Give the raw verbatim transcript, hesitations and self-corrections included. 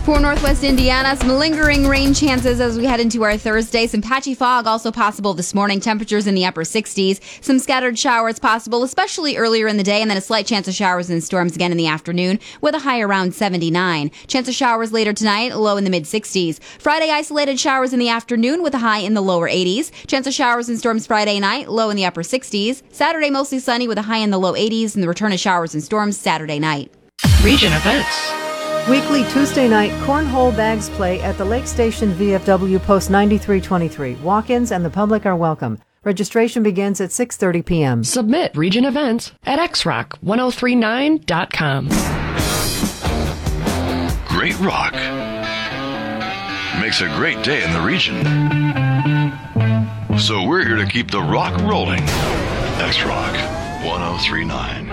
For northwest Indiana, some lingering rain chances as we head into our Thursday. Some patchy fog also possible this morning. Temperatures in the upper sixties. Some scattered showers possible, especially earlier in the day, and then a slight chance of showers and storms again in the afternoon with a high around seventy-nine. Chance of showers later tonight, low in the mid-sixties. Friday, isolated showers in the afternoon with a high in the lower eighties. Chance of showers and storms Friday night, low in the upper sixties. Saturday, mostly sunny with a high in the low eighties, and the return of showers and storms Saturday night. Region events. Weekly Tuesday night cornhole bags play at the Lake Station V F W Post ninety-three twenty-three. Walk-ins and the public are welcome. Registration begins at six thirty p.m. Submit region events at x rock ten thirty-nine dot com. Great rock makes a great day in the region. So we're here to keep the rock rolling. X Rock ten thirty-nine.